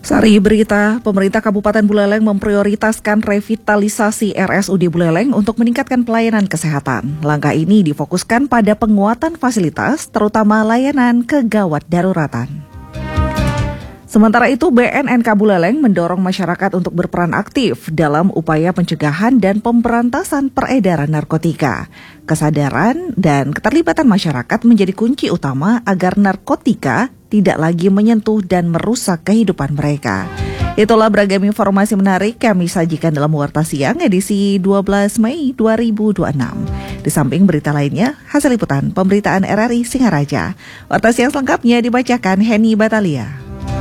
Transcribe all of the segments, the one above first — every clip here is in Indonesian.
Sari berita, pemerintah Kabupaten Buleleng memprioritaskan revitalisasi RSUD Buleleng untuk meningkatkan pelayanan kesehatan. Langkah ini difokuskan pada penguatan fasilitas, terutama layanan kegawat daruratan. Sementara itu, BNNK Buleleng mendorong masyarakat untuk berperan aktif dalam upaya pencegahan dan pemberantasan peredaran narkotika. Kesadaran dan keterlibatan masyarakat menjadi kunci utama agar narkotika tidak lagi menyentuh dan merusak kehidupan mereka. Itulah beragam informasi menarik kami sajikan dalam Warta Siang edisi 12 Mei 2026. Di samping berita lainnya, hasil liputan pemberitaan RRI Singaraja. Warta Siang selengkapnya dibacakan Heni Batalia.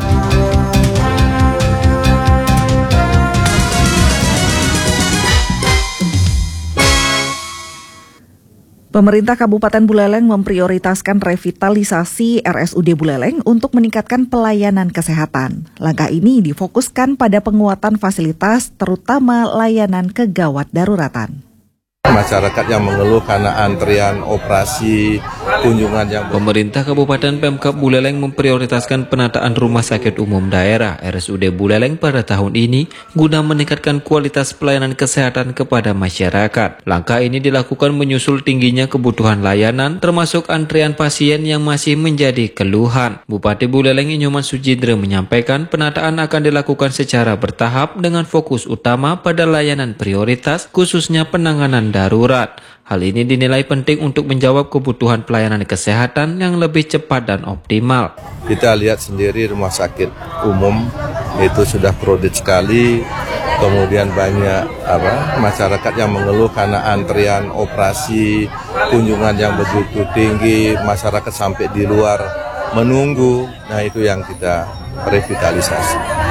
Pemerintah Kabupaten Buleleng memprioritaskan revitalisasi RSUD Buleleng untuk meningkatkan pelayanan kesehatan. Langkah ini difokuskan pada penguatan fasilitas, terutama layanan kegawat daruratan. Masyarakat yang mengeluh karena antrian operasi, kunjungan yang... Pemerintah Kabupaten Pemkab Buleleng memprioritaskan penataan rumah sakit umum daerah RSUD Buleleng pada tahun ini guna meningkatkan kualitas pelayanan kesehatan kepada masyarakat. Langkah ini dilakukan menyusul tingginya kebutuhan layanan termasuk antrian pasien yang masih menjadi keluhan. Bupati Buleleng Inyoman Sujindra menyampaikan penataan akan dilakukan secara bertahap dengan fokus utama pada layanan prioritas khususnya penanganan darurat. Hal ini dinilai penting untuk menjawab kebutuhan pelayanan kesehatan yang lebih cepat dan optimal. Kita lihat sendiri rumah sakit umum itu sudah crowded sekali, kemudian banyak masyarakat yang mengeluh karena antrian operasi, kunjungan yang begitu tinggi, masyarakat sampai di luar menunggu. Nah, itu yang kita revitalisasi.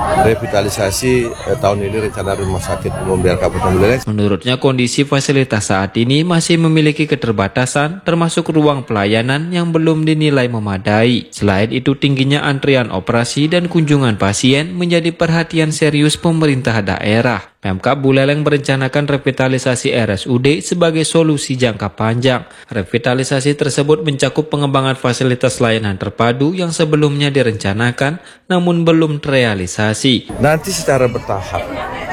Tahun ini rencana rumah sakit umum daerah Kabupaten Buleleng. Menurutnya kondisi fasilitas saat ini masih memiliki keterbatasan termasuk ruang pelayanan yang belum dinilai memadai. Selain itu tingginya antrian operasi dan kunjungan pasien menjadi perhatian serius pemerintah daerah. Pemkab Buleleng merencanakan revitalisasi RSUD sebagai solusi jangka panjang. Revitalisasi tersebut mencakup pengembangan fasilitas layanan terpadu yang sebelumnya direncanakan namun belum terrealisasi. Nanti secara bertahap,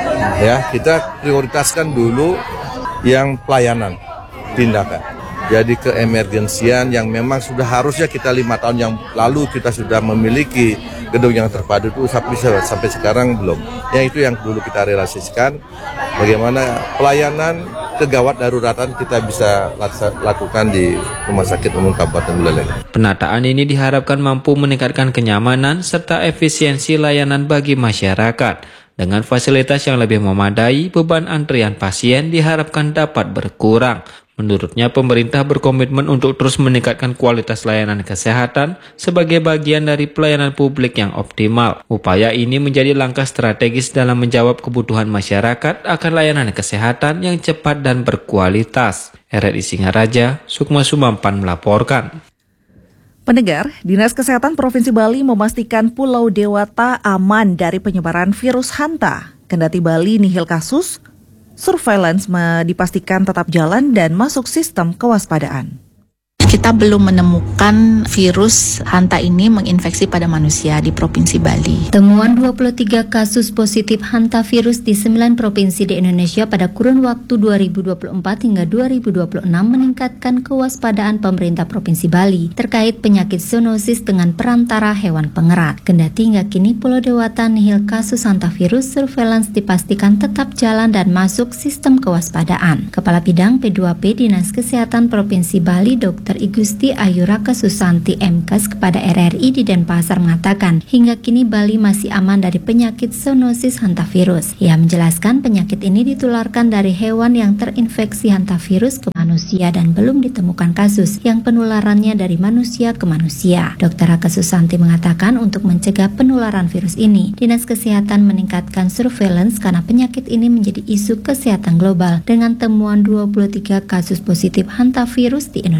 ya kita prioritaskan dulu yang pelayanan tindakan. Jadi keemergensian yang memang sudah harusnya kita 5 tahun yang lalu kita sudah memiliki gedung yang terpadu itu sampai sekarang belum. Yang itu yang dulu kita realisasikan. Bagaimana pelayanan kegawat daruratan kita bisa lakukan di Rumah Sakit Umum Kabupaten Buleleng. Penataan ini diharapkan mampu meningkatkan kenyamanan serta efisiensi layanan bagi masyarakat. Dengan fasilitas yang lebih memadai, beban antrian pasien diharapkan dapat berkurang. Menurutnya, pemerintah berkomitmen untuk terus meningkatkan kualitas layanan kesehatan sebagai bagian dari pelayanan publik yang optimal. Upaya ini menjadi langkah strategis dalam menjawab kebutuhan masyarakat akan layanan kesehatan yang cepat dan berkualitas. RRI Singaraja, Sukma Sumampan melaporkan. Pendengar, Dinas Kesehatan Provinsi Bali memastikan Pulau Dewata aman dari penyebaran virus hanta. Kendati Bali nihil kasus, surveillance dipastikan tetap jalan dan masuk sistem kewaspadaan. Kita belum menemukan virus hanta ini menginfeksi pada manusia di Provinsi Bali. Temuan 23 kasus positif hanta virus di 9 provinsi di Indonesia pada kurun waktu 2024 hingga 2026 meningkatkan kewaspadaan pemerintah Provinsi Bali terkait penyakit zoonosis dengan perantara hewan pengerat. Kendati hingga kini Pulau Dewata nihil kasus hanta virus, surveillance dipastikan tetap jalan dan masuk sistem kewaspadaan. Kepala Bidang P2P Dinas Kesehatan Provinsi Bali, Dr. Igusti Ayuraka Susanti MKes kepada RRI di Denpasar mengatakan hingga kini Bali masih aman dari penyakit zoonosis hantavirus. Ia menjelaskan penyakit ini ditularkan dari hewan yang terinfeksi hantavirus ke manusia dan belum ditemukan kasus yang penularannya dari manusia ke manusia. Dr. Raka Susanti mengatakan untuk mencegah penularan virus ini, Dinas Kesehatan meningkatkan surveillance karena penyakit ini menjadi isu kesehatan global dengan temuan 23 kasus positif hantavirus di Indonesia.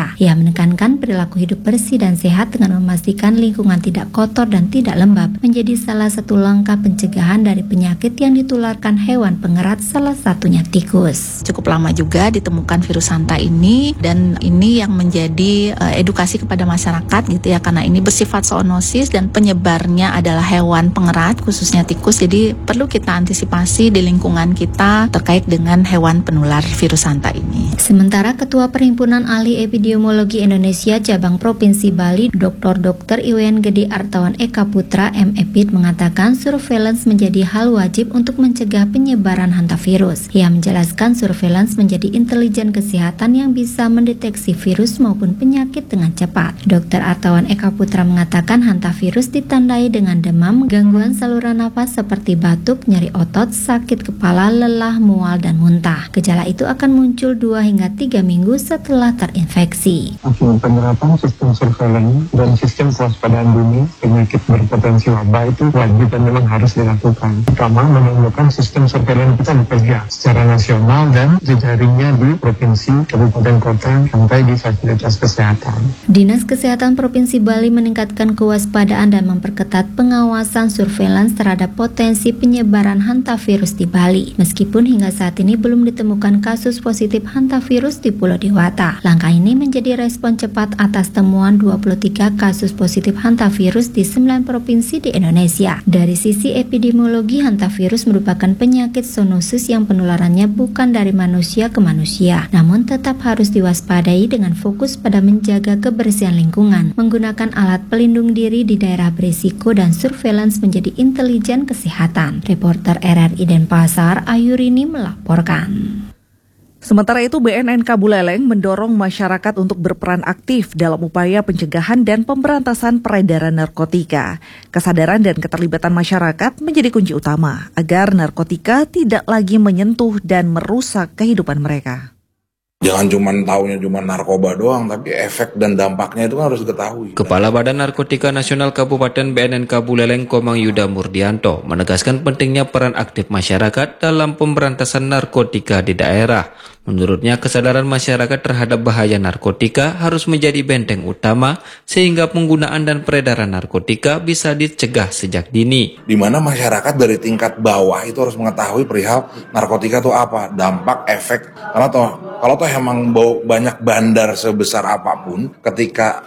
narkotika. Ia menekankan perilaku hidup bersih dan sehat dengan memastikan lingkungan tidak kotor dan tidak lembab menjadi salah satu langkah pencegahan dari penyakit yang ditularkan hewan pengerat, salah satunya tikus. Cukup lama juga ditemukan virus hanta ini, dan ini yang menjadi edukasi kepada masyarakat gitu ya, karena ini bersifat zoonosis dan penyebarnya adalah hewan pengerat khususnya tikus. Jadi perlu kita antisipasi di lingkungan kita terkait dengan hewan penular virus hanta ini. Sementara Ketua Perhimpunan Ahli Epidemiologi Indonesia Cabang Provinsi Bali, Dr. Iwen Gede Artawan Eka Putra (MEPID) mengatakan surveillance menjadi hal wajib untuk mencegah penyebaran hantavirus. Ia menjelaskan surveillance menjadi intelijen kesehatan yang bisa mendeteksi virus maupun penyakit dengan cepat. Dr. Artawan Eka Putra mengatakan hantavirus ditandai dengan demam, gangguan saluran nafas seperti batuk, nyeri otot, sakit kepala, lelah, mual, dan muntah. Gejala itu akan muncul 2 hingga 3 minggu setelah terinfeksi. Penerapan sistem surveillance dan sistem kewaspadaan dini penyakit berpotensi wabah itu wajib dan memang harus dilakukan. Pertama, menemukan sistem surveillance kita dipegang secara nasional dan jejaringnya di provinsi, kabupaten, kota, sampai di fasilitas kesehatan. Dinas Kesehatan Provinsi Bali meningkatkan kewaspadaan dan memperketat pengawasan surveillance terhadap potensi penyebaran hantavirus di Bali. Meskipun hingga saat ini belum ditemukan kasus positif hantavirus di Pulau Dewata. Langkah ini menjadi respon cepat atas temuan 23 kasus positif hantavirus di 9 provinsi di Indonesia. Dari sisi epidemiologi, hantavirus merupakan penyakit zoonosis yang penularannya bukan dari manusia ke manusia, namun tetap harus diwaspadai dengan fokus pada menjaga kebersihan lingkungan, menggunakan alat pelindung diri di daerah berisiko, dan surveillance menjadi intelijen kesehatan. Reporter RRI Denpasar, Ayurini melaporkan. Sementara itu, BNNK Buleleng mendorong masyarakat untuk berperan aktif dalam upaya pencegahan dan pemberantasan peredaran narkotika. Kesadaran dan keterlibatan masyarakat menjadi kunci utama agar narkotika tidak lagi menyentuh dan merusak kehidupan mereka. Jangan taunya cuma narkoba doang, tapi efek dan dampaknya itu kan harus diketahui. Kepala Badan Narkotika Nasional Kabupaten BNNK Buleleng Komang Yuda Murdianto menegaskan pentingnya peran aktif masyarakat dalam pemberantasan narkotika di daerah. Menurutnya, kesadaran masyarakat terhadap bahaya narkotika harus menjadi benteng utama sehingga penggunaan dan peredaran narkotika bisa dicegah sejak dini. Di mana masyarakat dari tingkat bawah itu harus mengetahui perihal narkotika itu apa, dampak, efek. Karena kalau emang banyak bandar sebesar apapun, ketika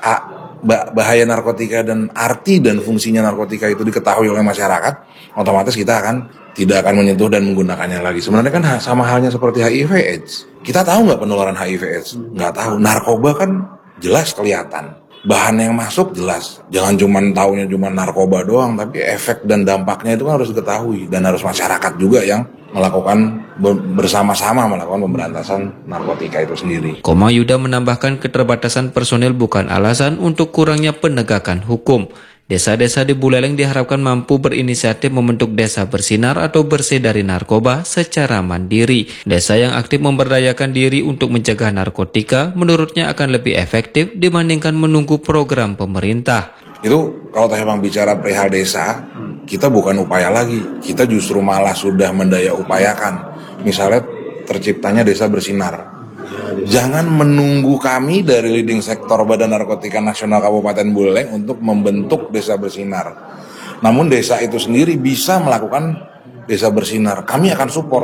bahaya narkotika dan arti dan fungsinya narkotika itu diketahui oleh masyarakat, otomatis kita tidak akan menyentuh dan menggunakannya lagi. Sebenarnya kan sama halnya seperti HIV/AIDS. Kita tahu nggak penularan HIV/AIDS? Nggak tahu. Narkoba kan jelas kelihatan. Bahan yang masuk jelas. Jangan taunya narkoba doang, tapi efek dan dampaknya itu kan harus diketahui. Dan harus masyarakat juga yang melakukan bersama-sama melakukan pemberantasan narkotika itu sendiri. Komang Yuda menambahkan keterbatasan personil bukan alasan untuk kurangnya penegakan hukum. Desa-desa di Buleleng diharapkan mampu berinisiatif membentuk desa bersinar atau bersih dari narkoba secara mandiri. Desa yang aktif memberdayakan diri untuk mencegah narkotika menurutnya akan lebih efektif dibandingkan menunggu program pemerintah. Itu kalau memang bicara perihal desa, kita bukan upaya lagi. Kita justru malah sudah mendaya upayakan. Misalnya terciptanya desa bersinar. Jangan menunggu kami dari leading sektor Badan Narkotika Nasional Kabupaten Buleleng untuk membentuk desa bersinar. Namun desa itu sendiri bisa melakukan desa bersinar. Kami akan support.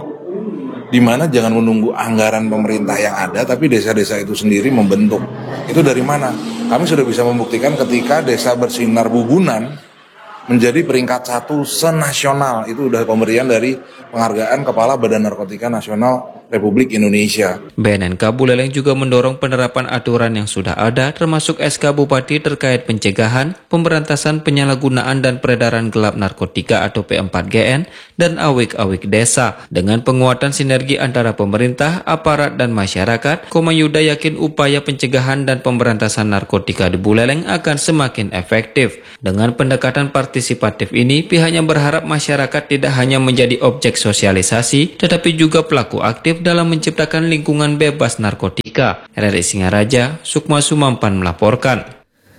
Di mana jangan menunggu anggaran pemerintah yang ada, tapi desa-desa itu sendiri membentuk. Itu dari mana? Kami sudah bisa membuktikan ketika desa bersinar Bubunan menjadi peringkat 1 senasional. Itu udah pemberian dari penghargaan Kepala Badan Narkotika Nasional Republik Indonesia. BNNK Buleleng juga mendorong penerapan aturan yang sudah ada, termasuk SK Bupati terkait pencegahan, pemberantasan penyalahgunaan dan peredaran gelap narkotika atau P4GN, dan awik-awik desa. Dengan penguatan sinergi antara pemerintah, aparat, dan masyarakat, Komang Yuda yakin upaya pencegahan dan pemberantasan narkotika di Buleleng akan semakin efektif. Dengan pendekatan partisipatif ini, pihaknya berharap masyarakat tidak hanya menjadi objek sosialisasi, tetapi juga pelaku aktif dalam menciptakan lingkungan bebas narkotika. RRI Singaraja, Sukma Sumampan melaporkan.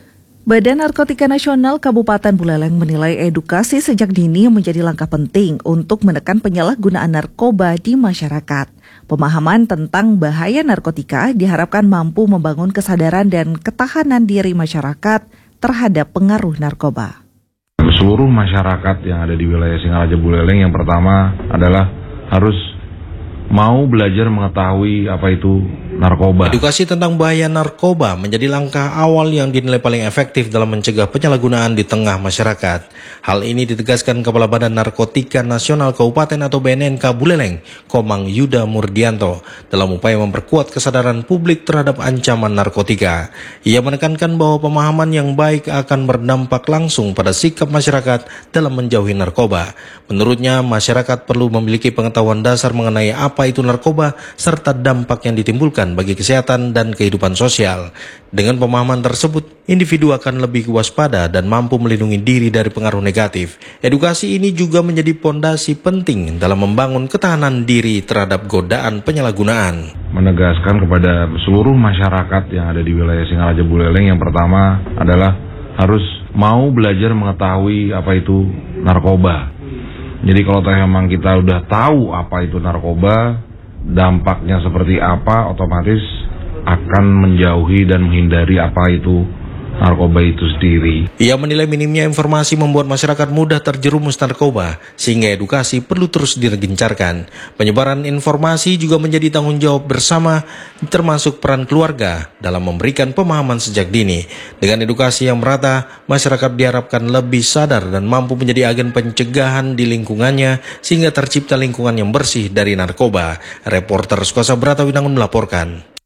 Badan Narkotika Nasional Kabupaten Buleleng menilai edukasi sejak dini menjadi langkah penting untuk menekan penyalahgunaan narkoba di masyarakat. Pemahaman tentang bahaya narkotika diharapkan mampu membangun kesadaran dan ketahanan diri masyarakat terhadap pengaruh narkoba. Seluruh masyarakat yang ada di wilayah Singaraja Buleleng yang pertama adalah harus mau belajar mengetahui apa itu narkoba. Edukasi tentang bahaya narkoba menjadi langkah awal yang dinilai paling efektif dalam mencegah penyalahgunaan di tengah masyarakat. Hal ini ditegaskan Kepala Badan Narkotika Nasional Kabupaten atau BNNK Buleleng, Komang Yuda Murdianto, dalam upaya memperkuat kesadaran publik terhadap ancaman narkotika. Ia menekankan bahwa pemahaman yang baik akan berdampak langsung pada sikap masyarakat dalam menjauhi narkoba. Menurutnya, masyarakat perlu memiliki pengetahuan dasar mengenai apa itu narkoba serta dampak yang ditimbulkan bagi kesehatan dan kehidupan sosial. Dengan pemahaman tersebut, individu akan lebih waspada dan mampu melindungi diri dari pengaruh negatif. Edukasi ini juga menjadi pondasi penting dalam membangun ketahanan diri terhadap godaan penyalahgunaan. Menegaskan kepada seluruh masyarakat yang ada di wilayah Singaraja Buleleng yang pertama adalah harus mau belajar mengetahui apa itu narkoba. Jadi kalau memang kita udah tahu apa itu narkoba, dampaknya seperti apa, otomatis akan menjauhi dan menghindari apa itu narkoba itu sendiri. Ia menilai minimnya informasi membuat masyarakat mudah terjerumus narkoba, sehingga edukasi perlu terus digencarkan. Penyebaran informasi juga menjadi tanggung jawab bersama, termasuk peran keluarga dalam memberikan pemahaman sejak dini. Dengan edukasi yang merata, masyarakat diharapkan lebih sadar dan mampu menjadi agen pencegahan di lingkungannya, sehingga tercipta lingkungan yang bersih dari narkoba. Reporter Sukosa Brata Winangun melaporkan.